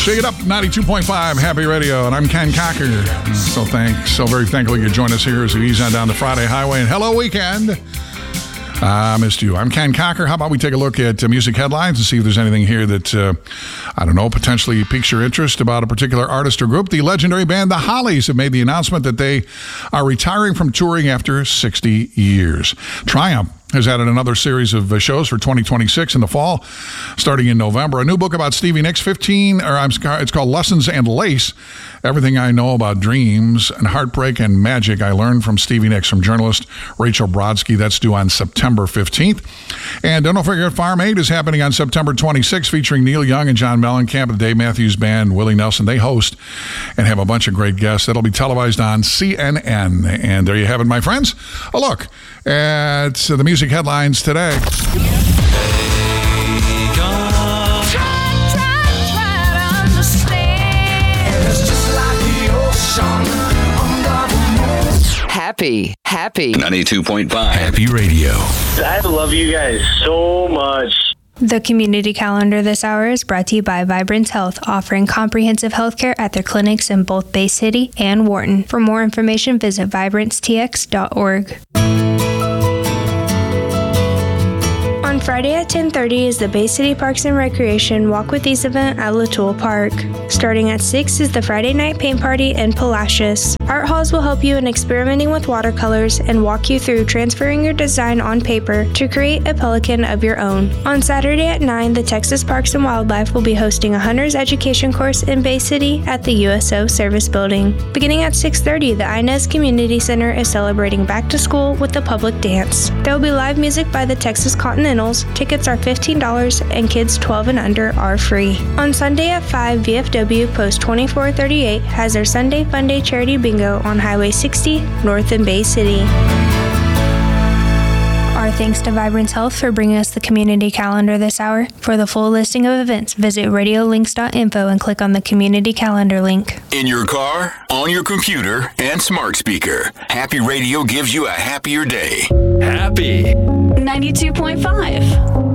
Shake it up, 92.5 Happy Radio, and I'm Ken Cocker. So very thankful you join us here as we ease on down the Friday highway. And hello, weekend. I missed you. I'm Ken Cocker. How about we take a look at music headlines and see if there's anything here that, potentially piques your interest about a particular artist or group. The legendary band The Hollies have made the announcement that they are retiring from touring after 60 years. Triumph has added another series of shows for 2026 in the fall, starting in November. A new book about Stevie Nicks, it's called Lessons and Lace, Everything I Know About Dreams and Heartbreak and Magic I Learned from Stevie Nicks, from journalist Rachel Brodsky. That's due on September 15th. And don't forget, Farm Aid is happening on September 26th, featuring Neil Young and John Mellencamp, the Dave Matthews Band, Willie Nelson. They host and have a bunch of great guests. That'll be televised on CNN. And there you have it, my friends. A look at the music headlines today. Happy 92.5 Happy Radio. I love you guys so much. The community calendar this hour is brought to you by Vibrance Health, offering comprehensive health care at their clinics in both Bay City and Wharton. For more information, visit vibrancetx.org. On Friday at 10:30 is the Bay City Parks and Recreation Walk with Ease event at Latoul Park. Starting at 6 is the Friday night paint party in Palacios. Art halls will help you in experimenting with watercolors and walk you through transferring your design on paper to create a pelican of your own. On Saturday at 9, the Texas Parks and Wildlife will be hosting a hunter's education course in Bay City at the USO Service Building. Beginning at 6:30, the Inez Community Center is celebrating back to school with a public dance. There will be live music by the Texas Continentals. Tickets are $15 and kids 12 and under are free. On Sunday at 5, VFW Post 2438 has their Sunday Fun Day Charity Bingo on Highway 60 north in Bay City. Our thanks to Vibrance Health for bringing us the community calendar this hour. For the full listing of events, visit radiolinks.info and click on the community calendar link. In your car, on your computer, and smart speaker, Happy Radio gives you a happier day. Happy 92.5